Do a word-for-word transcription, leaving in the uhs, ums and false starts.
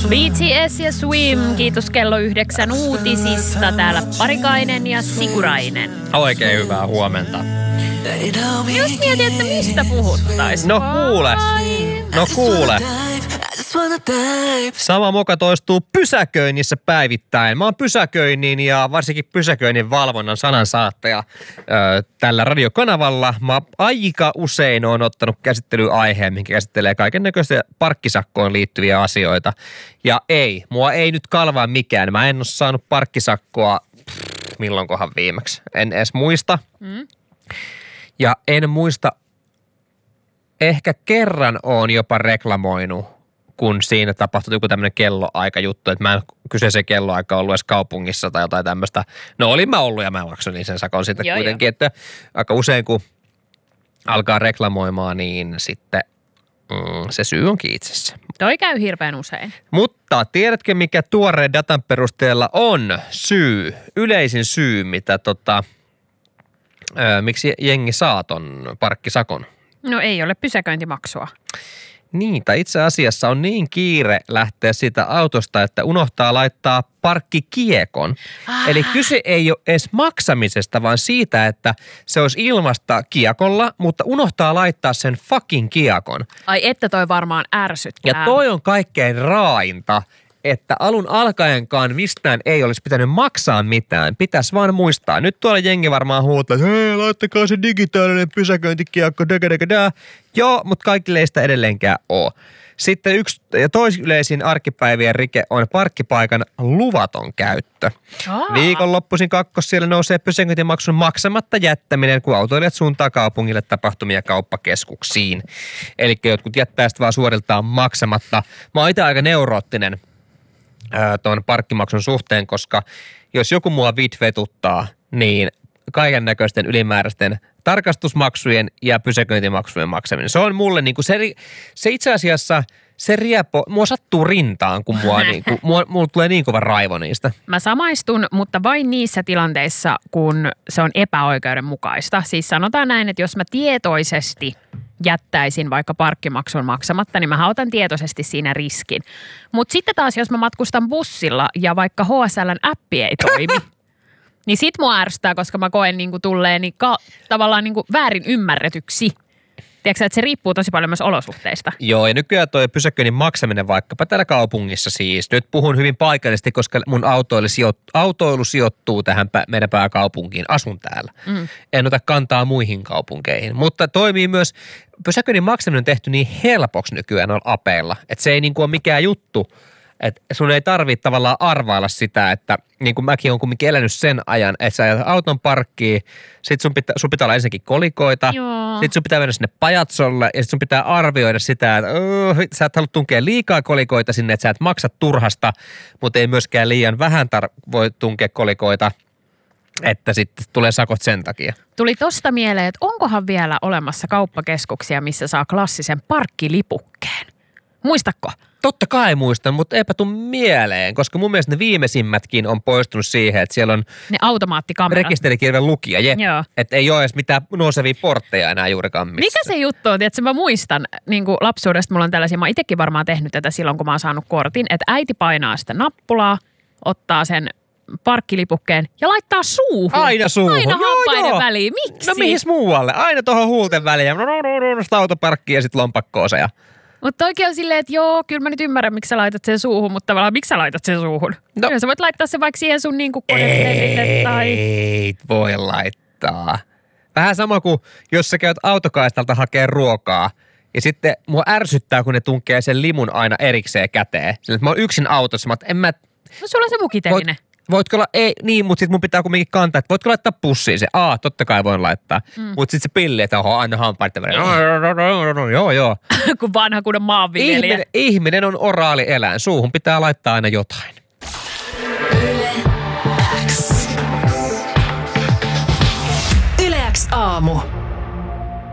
swear. B T S ja Swim, kiitos kello yhdeksän uutisista. Täällä Parikainen ja Sigurainen. Oikein hyvää huomenta. Just mietin, että mistä puhuttaisiin. No kuule, no kuule. Sama moka toistuu pysäköinnissä päivittäin. Mä oon pysäköinnin ja varsinkin pysäköinnin valvonnan sanansaattaja ö, tällä radiokanavalla. Mä aika usein oon ottanut käsittelyaiheen, minkä käsittelee kaikennäköisiä parkkisakkoon liittyviä asioita. Ja ei, mua ei nyt kalvaa mikään. Mä en oo saanut parkkisakkoa pff, milloinkohan viimeksi. En edes muista. Mm. Ja en muista, ehkä kerran oon jopa reklamoinut, kun siinä tapahtui joku tämmöinen kelloaikajuttu, että mä en kyseisen kelloaika ollut edes kaupungissa tai jotain tämmöistä. No olin mä ollut ja mä maksoin sen sakon sitten joo, kuitenkin, jo. Että aika usein kun alkaa reklamoimaan, niin sitten mm, se syy onkin itsessä. Toi käy hirveän usein. Mutta tiedätkö, mikä tuoreen datan perusteella on syy, yleisin syy, mitä tota, ö, miksi jengi saa ton parkkisakon? No ei ole pysäköintimaksua. Niin, tai itse asiassa on niin kiire lähteä siitä autosta, että unohtaa laittaa parkkikiekon. Ah. Eli kyse ei ole edes maksamisesta, vaan siitä, että se olisi ilmasta kiekolla, mutta unohtaa laittaa sen fucking kiekon. Ai että toi varmaan ärsyttää. Ja toi on kaikkein raainta, että alun alkaenkaan mistään ei olisi pitänyt maksaa mitään. Pitäisi vaan muistaa. Nyt tuolla jengi varmaan huutaa, että hei, laittakaa se digitaalinen pysäköintikiekko, daga, daga, daga. Joo, mutta kaikille ei sitä edelleenkään ole. Sitten yksi ja toisyleisin arkipäivien rike on parkkipaikan luvaton käyttö. Aa. Viikonloppuisin kakkos siellä nousee pysäköintimaksun maksamatta jättäminen, kun autoilijat suuntaa kaupungille tapahtumia kauppakeskuksiin. Eli jotkut jättää sitä vaan suoriltaan maksamatta. Mä oon itse aika neuroottinen tuon parkkimaksun suhteen, koska jos joku mua vitvetuttaa, niin kaiken näköisten ylimääräisten tarkastusmaksujen ja pysäköintimaksujen maksaminen. Se on mulle niin kuin se, se itse asiassa, se riepo, mua sattuu rintaan, kun mua, niin kuin, mua, mulla tulee niin kova raivo niistä. Mä samaistun, mutta vain niissä tilanteissa, kun se on epäoikeudenmukaista. Siis sanotaan näin, että jos mä tietoisesti jättäisin vaikka parkkimaksun maksamatta, niin mä otan tietoisesti siinä riskin. Mutta sitten taas, jos mä matkustan bussilla ja vaikka H S L:n appi ei toimi, niin sit mua ärsyttää, koska mä koen niinku tulleeni ka- tavallaan niinku väärin ymmärretyksi. Tiedätkö, että se riippuu tosi paljon myös olosuhteista. Joo, ja nykyään toi pysäköinnin maksaminen vaikkapa täällä kaupungissa siis. Nyt puhun hyvin paikallisesti, koska mun autoilu, sijoittuu, autoilu sijoittuu tähän pä- meidän pääkaupunkiin. Asun täällä. Mm. En ota kantaa muihin kaupunkeihin. Mutta toimii myös, pysäköinnin maksaminen on tehty niin helpoksi nykyään noilla apeilla, että se ei niinku ole mikään juttu. Että sun ei tarvitse tavallaan arvailla sitä, että niin kuin mäkin olen kumminkin elänyt sen ajan, että sä ajat auton parkkiin, sit sun pitää, sun pitää olla ensinnäkin kolikoita, joo. Sit sun pitää mennä sinne pajatsolle ja sit sun pitää arvioida sitä, että oh, sä et halua tunkea liikaa kolikoita sinne, että sä et maksa turhasta, mutta ei myöskään liian vähän tar- voi tunkea kolikoita, että sitten tulee sakot sen takia. Tuli tosta mieleen, että onkohan vielä olemassa kauppakeskuksia, missä saa klassisen parkkilipukkeen? Muistatko? Totta kai muistan, mutta eipä tuu mieleen, koska mun mielestä ne viimeisimmätkin on poistunut siihen, että siellä on ne automaattikamerat. Rekisterikirjan lukija, jep. Että ei ole edes mitään nousevia portteja enää juurikaan missä. Mikä se juttu on? Tiedätkö, mä muistan niin kuin lapsuudesta, mulla on tällaisia, mä oon itsekin varmaan tehnyt tätä silloin, kun mä oon saanut kortin, että äiti painaa sitä nappulaa, ottaa sen parkkilipukkeen ja laittaa suuhun. Aina suuhun. Aina hampaiden väliin. Miksi? No mihin muualle? Aina tuohon huulten väliin. Sitä autoparkkiin ja sitten lompakkoonsa ja... Mutta oikein on silleen, että joo, kyllä mä nyt ymmärrän, miksi sä laitat sen suuhun, mutta tavallaan miksi sä laitat sen suuhun? No. Kyllä sä voit laittaa sen vaikka siihen sun niinku kodepelille tai... Ei voi laittaa. Vähän sama kuin jos sä käyt autokaistalta hakee ruokaa ja sitten mua ärsyttää, kun ne tunkee sen limun aina erikseen käteen. Sillä, että mä oon yksin autossa, mä, en mä... No sulla on se mukiteline. Voitko olla, ei, niin, mutta sit mun pitää kumminkin kantaa, että voitko laittaa pussiin se? Aa, totta kai voin laittaa. Mm. Mutta sit se pilli, että oho, aina hampaiden väliin. Joo, joo. Kun vanha kunnon maanviljelijä. Ihminen, ihminen on oraali eläin. Suuhun pitää laittaa aina jotain. Yle X. Yle X aamu.